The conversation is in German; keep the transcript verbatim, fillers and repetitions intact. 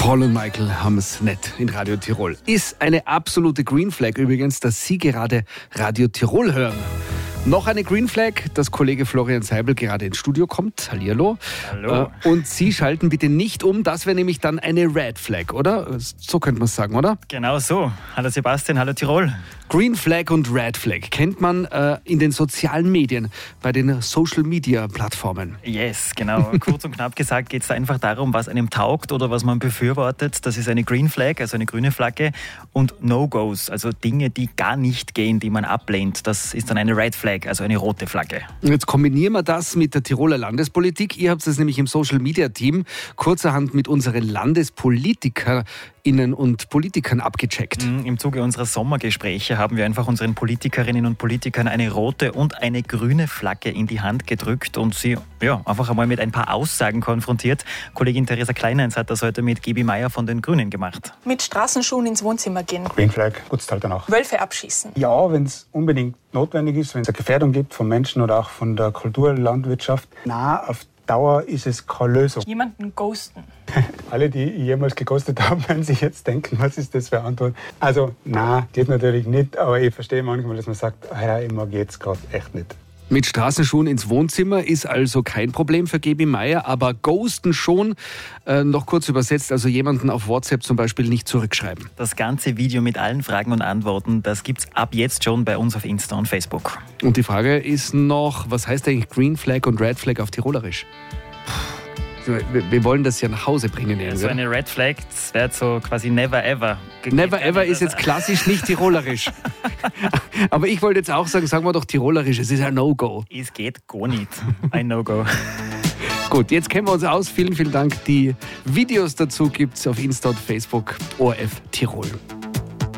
Paul und Michael haben es nett in Radio Tirol. Ist eine absolute Green Flag übrigens, dass Sie gerade Radio Tirol hören. Noch eine Green Flag, dass Kollege Florian Seibel gerade ins Studio kommt. Hallihallo. Hallo. Äh, und Sie schalten bitte nicht um, das wäre nämlich dann eine Red Flag, oder? So könnte man es sagen, oder? Genau so. Hallo Sebastian, hallo Tirol. Green Flag und Red Flag kennt man äh, in den sozialen Medien, bei den Social-Media-Plattformen. Yes, genau. Kurz und knapp gesagt geht es einfach darum, was einem taugt oder was man befürwortet. Das ist eine Green Flag, also eine grüne Flagge. Und No-Gos, also Dinge, die gar nicht gehen, die man ablehnt. Das ist dann eine Red Flag, also eine rote Flagge. Und jetzt kombinieren wir das mit der Tiroler Landespolitik. Ihr habt es nämlich im Social-Media-Team kurzerhand mit unseren LandespolitikerInnen und Politikern abgecheckt. Im Zuge unserer Sommergespräche haben wir einfach unseren Politikerinnen und Politikern eine rote und eine grüne Flagge in die Hand gedrückt und sie ja, einfach einmal mit ein paar Aussagen konfrontiert. Kollegin Theresa Kleinhans hat das heute mit Gabi Meier von den Grünen gemacht. Mit Straßenschuhen ins Wohnzimmer gehen. Green Flag, putzt halt danach. Wölfe abschießen. Ja, wenn es unbedingt notwendig ist, wenn es eine Gefährdung gibt von Menschen oder auch von der Kulturlandwirtschaft. Na, auf Dauer ist es keine Lösung. Jemanden ghosten. Alle, die jemals geghostet haben, werden sich jetzt denken, was ist das für eine Antwort? Also, na, geht natürlich nicht, aber ich verstehe manchmal, dass man sagt, ja, ich mag jetzt gerade echt nicht. Mit Straßenschuhen ins Wohnzimmer ist also kein Problem für Gabi Meier, aber ghosten schon. Äh, noch kurz übersetzt, also jemanden auf WhatsApp zum Beispiel nicht zurückschreiben. Das ganze Video mit allen Fragen und Antworten, das gibt's ab jetzt schon bei uns auf Insta und Facebook. Und die Frage ist noch, was heißt eigentlich Green Flag und Red Flag auf Tirolerisch? Wir, wir wollen das ja nach Hause bringen. Ja, so eine Red Flag, das wäre so quasi never ever. Never ever ist jetzt klassisch nicht tirolerisch. Aber ich wollte jetzt auch sagen, sagen wir doch tirolerisch, es ist ein No-Go. Es geht gar nicht. Ein No-Go. Gut, jetzt kennen wir uns aus. Vielen, vielen Dank. Die Videos dazu gibt es auf Insta und Facebook O R F Tirol.